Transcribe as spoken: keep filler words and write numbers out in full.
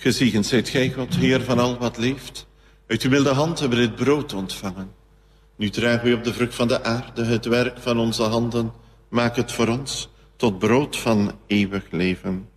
Gezegend zijt gij, God, Heer van al wat leeft. Uit uw wilde hand hebben we dit brood ontvangen. Nu dragen we op de vrucht van de aarde het werk van onze handen. Maak het voor ons tot brood van eeuwig leven.